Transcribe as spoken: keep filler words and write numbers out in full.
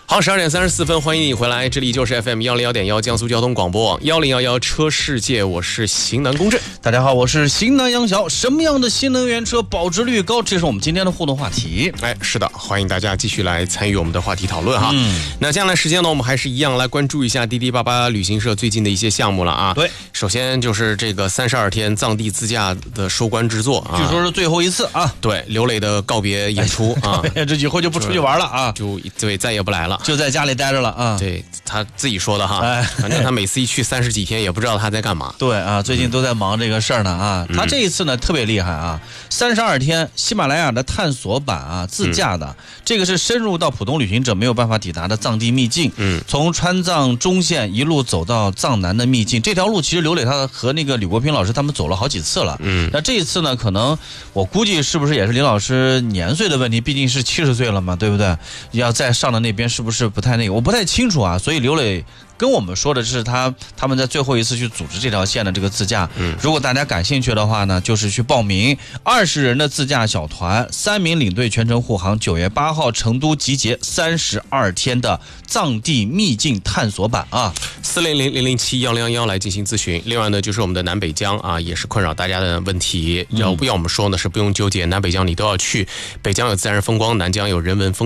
好，十二点三十四分，欢迎你回来，这里就是 F M 幺零幺点幺江苏交通广播网幺零幺幺车世界，我是型男公正。 大家好，我是型男杨晓。什么样的新能源车保值率高？这是我们今天的互动话题。 哎，是的，欢迎大家继续来参与我们的话题讨论哈。嗯，那接下来时间呢，我们还是一样来关注一下滴滴八八旅行社最近的一些项目了啊。 对， 首先就是这个三十二天藏地自驾的收官之作啊， 据说是最后一次啊。 对，刘磊的告别演出啊， 这以后就不出去玩了啊， 就对再也不来了， 就在家里待着了啊。 对他自己说的哈， 哎， 反正他每次一去三十几天，也不知道他在干嘛。 对啊，最近都在忙这个事儿呢啊。 嗯、 他这一次呢特别厉害啊，三十二天喜马拉雅的探索版啊，自驾的、嗯，这个是深入到普通旅行者没有办法抵达的藏地秘境。嗯，从川藏中线一路走到藏南的秘境，这条路其实刘磊他和那个吕国平老师他们走了好几次了。嗯，那这一次呢，可能我估计是不是也是林老师年岁的问题，毕竟是七十岁了嘛，对不对？要再上的那边是不是不太那个，我不太清楚啊。所以刘磊跟我们说的是他他们在最后一次去组织这条线的这个自驾。嗯，如果大家感兴趣的话呢，就是去报名二十人的自驾小团，三名领队全程护航，九月八号成都集结三十二天的藏地秘境探索版啊。 四零零零零七幺零幺幺来进行咨询。另外呢，就是我们的南北疆啊，也是困扰大家的问题。要不要我们说呢？是不用纠结，南北疆你都要去。北疆有自然风光，南疆有人文风